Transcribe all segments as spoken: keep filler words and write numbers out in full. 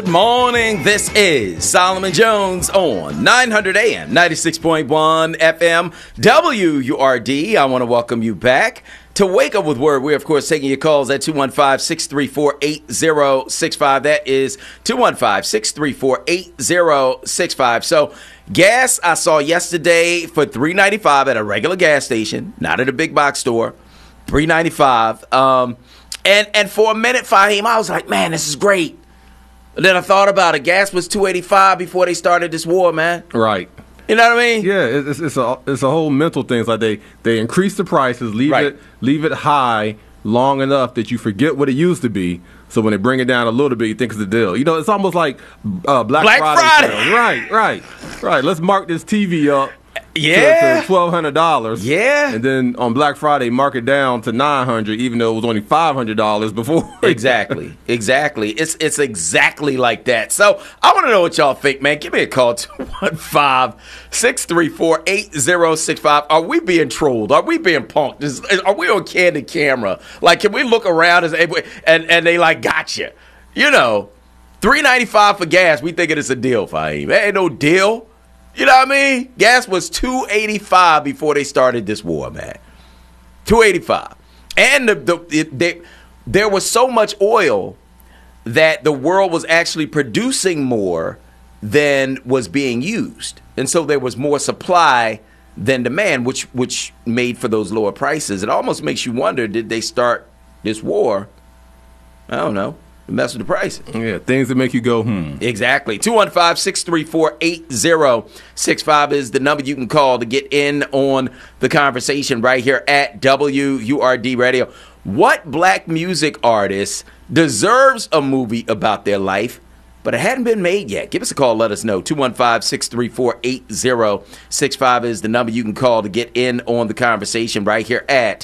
morning. This is Solomon Jones on nine hundred A M, ninety-six point one F M, W U R D. I want to welcome you back to Wake Up with Word. We're, of course, taking your calls at two one five, six three four, eight zero six five. That is two one five, six three four, eight zero six five. So, gas I saw yesterday for three ninety-five at a regular gas station, not at a big box store, three ninety-five. Um, and, and for a minute, Fahim, I was like, man, this is great. And then I thought about it. Gas was two eighty-five before they started this war, man. Right. You know what I mean? Yeah, it's, it's a it's a whole mental thing. It's like they they increase the prices, leave Right. it leave it high long enough that you forget what it used to be. So when they bring it down a little bit, you think it's a deal. You know, it's almost like uh, Black, Black Friday. Friday. sale. Right, right, right. Let's mark this T V up. Yeah. To, to twelve hundred dollars. Yeah. And then on Black Friday, mark it down to nine hundred dollars, even though it was only five hundred dollars before. Exactly. Exactly. It's it's exactly like that. So I want to know what y'all think, man. Give me a call, two one five, six three four, eight zero six five. Are we being trolled? Are we being punked? Is, are we on candid camera? Like, can we look around and, and, and they like, gotcha. You know, three ninety-five for gas. We thinking it's a deal, Fahim. There ain't no deal. You know what I mean? Gas was two eighty-five before they started this war, man. two eighty-five. And the, the, it, they, there was so much oil that the world was actually producing more than was being used. And so there was more supply than demand, which which made for those lower prices. It almost makes you wonder, did they start this war? I don't know. Mess with the price. Yeah, things that make you go, hmm. Exactly. two one five, six three four, eight zero six five is the number you can call to get in on the conversation right here at W U R D Radio. What black music artist deserves a movie about their life, but it hadn't been made yet? Give us a call. Let us know. two one five, six three four, eight zero six five is the number you can call to get in on the conversation right here at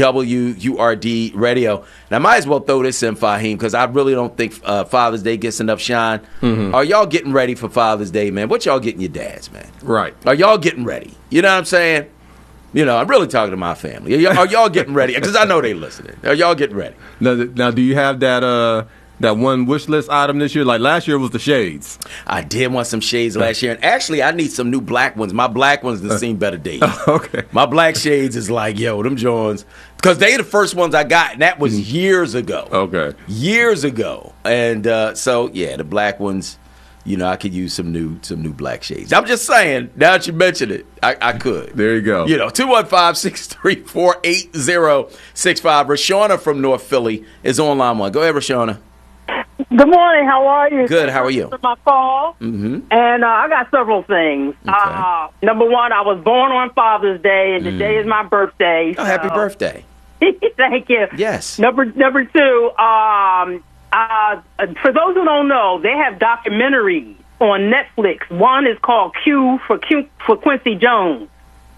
W U R D Radio. And I might as well throw this in, Fahim, because I really don't think uh, Father's Day gets enough shine. Mm-hmm. Are y'all getting ready for Father's Day, man? What y'all getting your dads, man? Right. Are y'all getting ready? You know what I'm saying? You know, I'm really talking to my family. Are y'all, are y'all getting ready? Because I know they listening. Are y'all getting ready? Now, now do you have that uh, that one wish list item this year? Like last year was the shades. I did want some shades last year. And actually, I need some new black ones. My black ones have seen better days. Okay. My black shades is like, yo, them Johns. Because they the first ones I got, and that was years ago. Okay. Years ago. And uh, so, yeah, the black ones, you know, I could use some new some new black shades. I'm just saying, now that you mention it, I, I could. There you go. You know, two one five, six three four, eight zero six five. Rashawna from North Philly is on line one. Go ahead, Rashawna. Good morning. How are you? Good. How are you? My call. Mm-hmm. And uh, I got several things. Okay. Uh, number one, I was born on Father's Day, and today Mm. is my birthday. Oh, happy so- birthday. Thank you. Yes. Number number two, um, uh, for those who don't know, they have documentaries on Netflix. One is called Q for Q for Quincy Jones.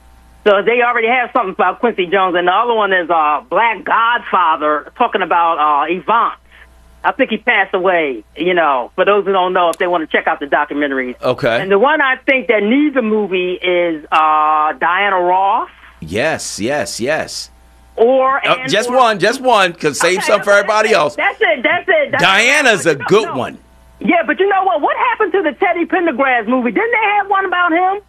So they already have something about Quincy Jones, and the other one is uh, Black Godfather, talking about uh, Avant. I think he passed away, you know, for those who don't know, if they want to check out the documentaries. Okay. And the one I think that needs a movie is uh, Diana Ross. Yes, yes, yes. Or Oh, and, just or, one, just one, because save Okay, some for okay, everybody else. That's it, that's it. That's Diana's it. a good No. one. Yeah, but you know what? What happened to the Teddy Pendergrass movie? Didn't they have one about him?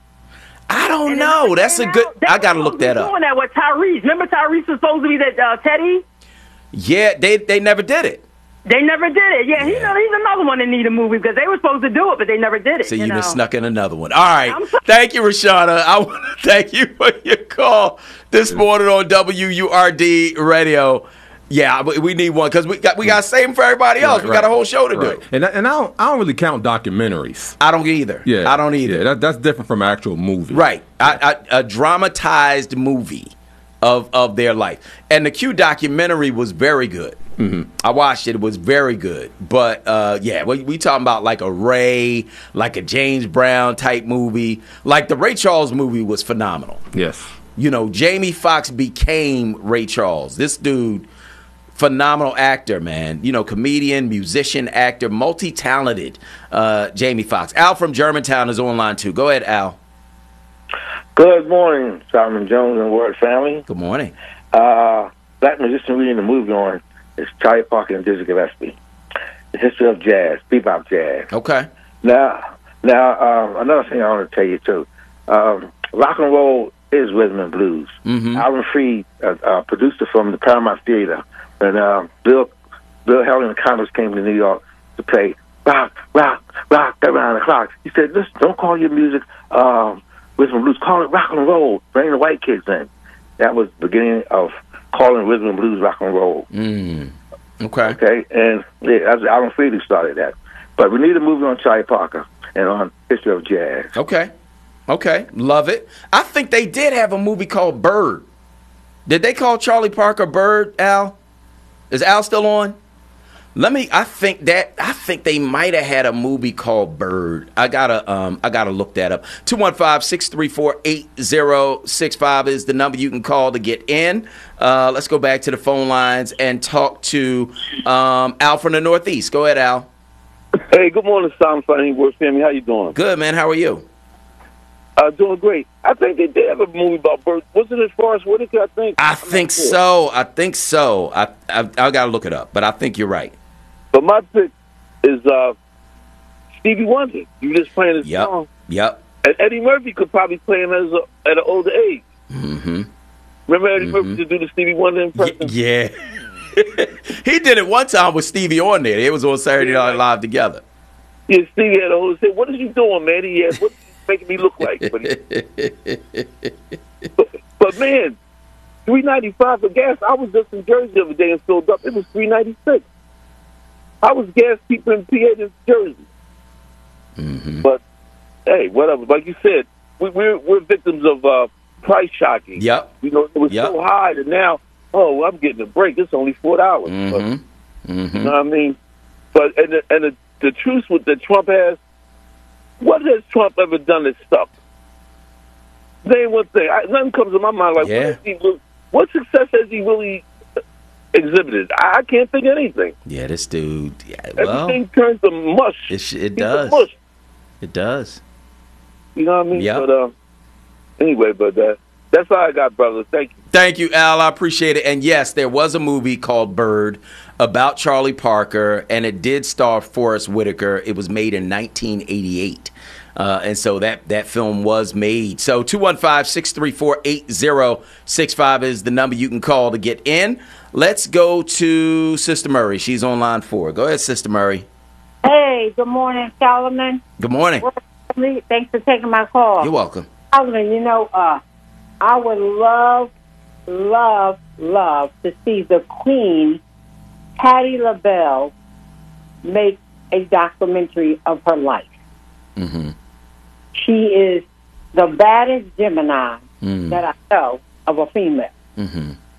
I don't And it know. never That's a came good. out? They I got to were look that up. Doing that with Tyrese. Remember Tyrese was supposed to be that uh, Teddy? Yeah, they they never did it. They never did it. Yeah, He, he's another one that need a movie because they were supposed to do it, but they never did it. So you you know? just snuck in another one. All right. I'm sorry. Thank you, Rashawna. I want to thank you for your call this morning on W U R D Radio. Yeah, but we need one because we got we got same for everybody else. Right, we got a right, whole show to right. do. And I, and I don't I don't really count documentaries. I don't either. Yeah, I don't either. Yeah, that, that's different from an actual movie. Right. I, I, a dramatized movie of of their life. And the Q documentary was very good. Mm-hmm. I watched it. It was very good. But, uh, yeah, we, we talking about like a Ray, like a James Brown type movie. Like the Ray Charles movie was phenomenal. Yes. You know, Jamie Foxx became Ray Charles. This dude, phenomenal actor, man. You know, comedian, musician, actor, multi-talented uh, Jamie Foxx. Al from Germantown is online too. Go ahead, Al. Good morning, Solomon Jones and Word family. Good morning. Uh, black musician reading the movie on is Charlie Parker and Dizzy Gillespie. the history of jazz, bebop jazz. Okay. Now, now uh, another thing I want to tell you too. Um, rock and roll is rhythm and blues. Mm-hmm. Alvin Freed, uh, uh, producer from the Paramount Theater, and uh, Bill Bill Haley and the Comets came to New York to play rock, rock, rock around the clock. He said, "Listen, don't call your music um, rhythm and blues. Call it rock and roll. Bring the white kids in." That was the beginning of calling rhythm and blues rock and roll. Mm. Okay. Okay, and yeah, that's Alvin Freed who started that. But we need a movie on Charlie Parker and on history of jazz. Okay. Okay. Love it. I think they did have a movie called Bird. Did they call Charlie Parker Bird, Al? Is Al still on? Let me. I think that. I think they might have had a movie called Bird. I gotta. Um. I gotta look that up. Two one five six three four eight zero six five is the number you can call to get in. Uh. Let's go back to the phone lines and talk to um Al from the Northeast. Go ahead, Al. Hey, good morning, Sound Funny Word family. How you doing? Good, man. How are you? Uh, doing great. I think they did have a movie about birds. Was it as far as Whitaker? I think. I I'm think sure. so. I think so. I. I. I gotta look it up, but I think you're right. But my pick is uh, Stevie Wonder. You just playing his Yep. song. Yep. And Eddie Murphy could probably play him as a, at an older age. Mm-hmm. Remember Eddie Mhm. Murphy to do the Stevie Wonder impression? Y- yeah. He did it one time with Stevie on there. It was on Saturday Night Live together. Yeah, Stevie had a whole say, "What are you doing, man?" He had, "What are you making me look like?" But, he, but, but man, three ninety five for gas. I was just in Jersey the other day and filled up. It was three ninety six. I was gas keeper in P A in Jersey. Mm-hmm. But hey, whatever. Like you said, we, we're we're victims of uh, price shocking. Yep. You know, it was Yep. so high that now, oh, I'm getting a break. It's only four dollars. Mm-hmm. Mm-hmm. You know what I mean? But and the, and the, the truth with that Trump has, what has Trump ever done that stuck? Name one thing. I, nothing comes to my mind. Like, Yeah. what, has he, re- what success has he really exhibited? I, I can't think of anything. Yeah, this dude. Yeah, well, Everything turns to mush. it, sh- it He's a does. mush. It does. You know what I mean? Yep. But uh, anyway, but uh, that's all I got, brother. Thank you. Thank you, Al. I appreciate it. And yes, there was a movie called Bird about Charlie Parker, and it did star Forrest Whitaker. It was made in nineteen eighty-eight. Uh, and so that, that film was made. So two one five, six three four, eight zero six five is the number you can call to get in. Let's go to Sister Murray. She's on line four. Go ahead, Sister Murray. Hey, good morning, Solomon. Good morning. Thanks for taking my call. You're welcome. Solomon, you know, uh, I would love, love, love to see the Queen, Patti LaBelle, make a documentary of her life. Mm-hmm. She is the baddest Gemini Mm. that I know of a female. Mm-hmm.